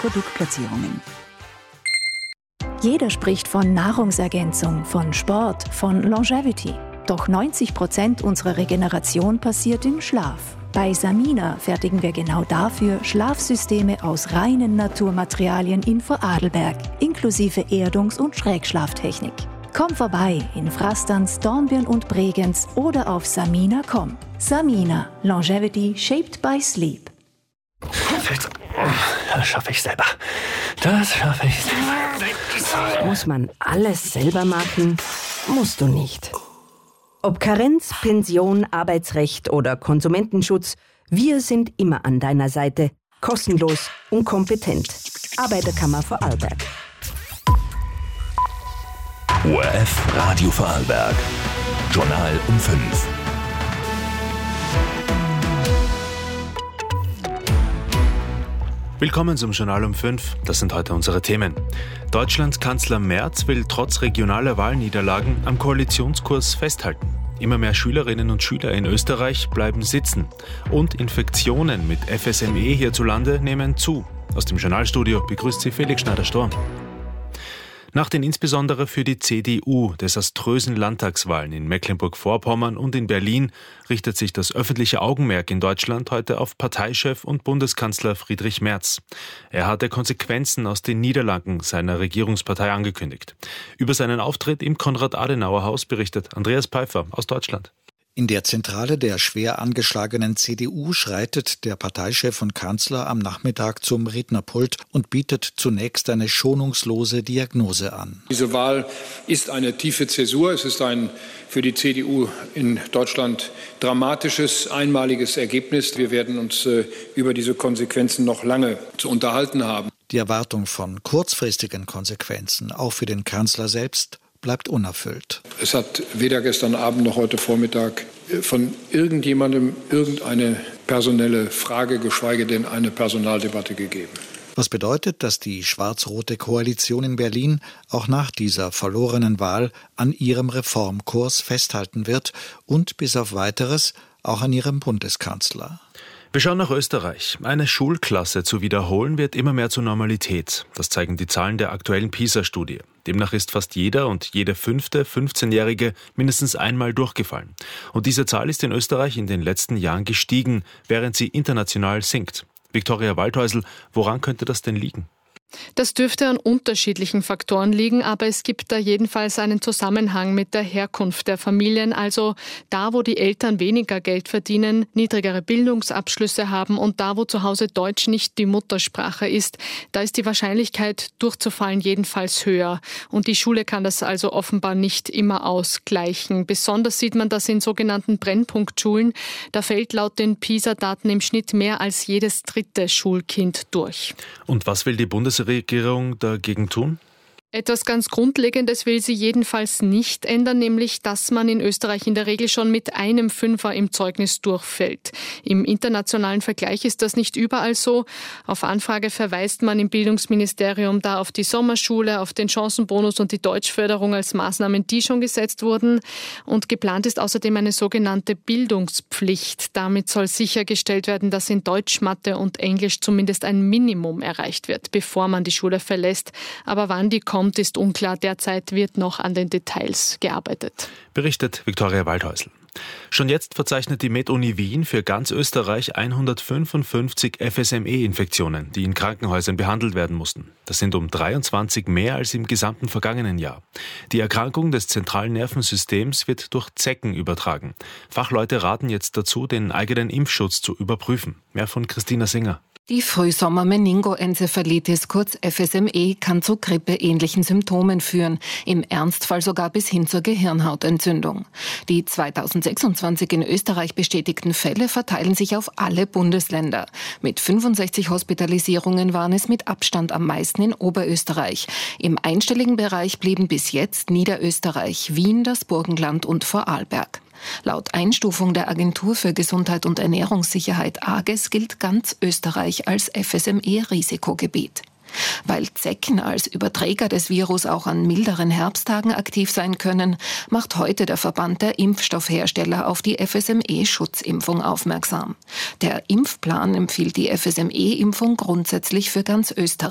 Produktplatzierungen. Jeder spricht von Nahrungsergänzung, von Sport, von Longevity. Doch 90% unserer Regeneration passiert im Schlaf. Bei Samina fertigen wir genau dafür Schlafsysteme aus reinen Naturmaterialien in Vorarlberg, inklusive Erdungs- und Schrägschlaftechnik. Komm vorbei in Frastanz, Dornbirn und Bregenz oder auf samina.com. Samina, Longevity shaped by sleep. Das schaffe ich selber. Muss man alles selber machen? Musst du nicht. Ob Karenz, Pension, Arbeitsrecht oder Konsumentenschutz, wir sind immer an deiner Seite. Kostenlos und kompetent. Arbeiterkammer Vorarlberg. ORF Radio Vorarlberg. Journal um 5. Willkommen zum Journal um 5. Das sind heute unsere Themen. Deutschlands Kanzler Merz will trotz regionaler Wahlniederlagen am Koalitionskurs festhalten. Immer mehr Schülerinnen und Schüler in Österreich bleiben sitzen. Und Infektionen mit FSME hierzulande nehmen zu. Aus dem Journalstudio begrüßt Sie Felix Schneider-Storm. Nach den insbesondere für die CDU desaströsen Landtagswahlen in Mecklenburg-Vorpommern und in Berlin richtet sich das öffentliche Augenmerk in Deutschland heute auf Parteichef und Bundeskanzler Friedrich Merz. Er hatte Konsequenzen aus den Niederlagen seiner Regierungspartei angekündigt. Über seinen Auftritt im Konrad-Adenauer-Haus berichtet Andreas Pfeiffer aus Deutschland. In der Zentrale der schwer angeschlagenen CDU schreitet der Parteichef und Kanzler am Nachmittag zum Rednerpult und bietet zunächst eine schonungslose Diagnose an. Diese Wahl ist eine tiefe Zäsur. Es ist ein für die CDU in Deutschland dramatisches, einmaliges Ergebnis. Wir werden uns über diese Konsequenzen noch lange zu unterhalten haben. Die Erwartung von kurzfristigen Konsequenzen, auch für den Kanzler selbst, bleibt unerfüllt. Es hat weder gestern Abend noch heute Vormittag von irgendjemandem irgendeine personelle Frage, geschweige denn eine Personaldebatte gegeben. Was bedeutet, dass die schwarz-rote Koalition in Berlin auch nach dieser verlorenen Wahl an ihrem Reformkurs festhalten wird und bis auf Weiteres auch an ihrem Bundeskanzler. Wir schauen nach Österreich. Eine Schulklasse zu wiederholen wird immer mehr zur Normalität. Das zeigen die Zahlen der aktuellen PISA-Studie. Demnach ist fast jeder und jede fünfte 15-Jährige mindestens einmal durchgefallen. Und diese Zahl ist in Österreich in den letzten Jahren gestiegen, während sie international sinkt. Viktoria Waldhäusl, woran könnte das denn liegen? Das dürfte an unterschiedlichen Faktoren liegen, aber es gibt da jedenfalls einen Zusammenhang mit der Herkunft der Familien, also da, wo die Eltern weniger Geld verdienen, niedrigere Bildungsabschlüsse haben und da, wo zu Hause Deutsch nicht die Muttersprache ist, da ist die Wahrscheinlichkeit durchzufallen jedenfalls höher. Und die Schule kann das also offenbar nicht immer ausgleichen. Besonders sieht man das in sogenannten Brennpunktschulen. Da fällt laut den PISA-Daten im Schnitt mehr als jedes dritte Schulkind durch. Und was will die Bundesregierung dagegen tun? Etwas ganz Grundlegendes will sie jedenfalls nicht ändern, nämlich, dass man in Österreich in der Regel schon mit einem Fünfer im Zeugnis durchfällt. Im internationalen Vergleich ist das nicht überall so. Auf Anfrage verweist man im Bildungsministerium da auf die Sommerschule, auf den Chancenbonus und die Deutschförderung als Maßnahmen, die schon gesetzt wurden. Und geplant ist außerdem eine sogenannte Bildungspflicht. Damit soll sichergestellt werden, dass in Deutsch, Mathe und Englisch zumindest ein Minimum erreicht wird, bevor man die Schule verlässt. Aber wann die kommt, ist unklar. Derzeit wird noch an den Details gearbeitet. Berichtet Viktoria Waldhäusl. Schon jetzt verzeichnet die MedUni Wien für ganz Österreich 155 FSME-Infektionen, die in Krankenhäusern behandelt werden mussten. Das sind um 23 mehr als im gesamten vergangenen Jahr. Die Erkrankung des zentralen Nervensystems wird durch Zecken übertragen. Fachleute raten jetzt dazu, den eigenen Impfschutz zu überprüfen. Mehr von Christina Singer. Die Frühsommer-Meningoenzephalitis, kurz FSME, kann zu grippeähnlichen Symptomen führen, im Ernstfall sogar bis hin zur Gehirnhautentzündung. Die 2026 in Österreich bestätigten Fälle verteilen sich auf alle Bundesländer. Mit 65 Hospitalisierungen waren es mit Abstand am meisten in Oberösterreich. Im einstelligen Bereich blieben bis jetzt Niederösterreich, Wien, das Burgenland und Vorarlberg. Laut Einstufung der Agentur für Gesundheit und Ernährungssicherheit AGES gilt ganz Österreich als FSME-Risikogebiet. Weil Zecken als Überträger des Virus auch an milderen Herbsttagen aktiv sein können, macht heute der Verband der Impfstoffhersteller auf die FSME-Schutzimpfung aufmerksam. Der Impfplan empfiehlt die FSME-Impfung grundsätzlich für ganz Österreich.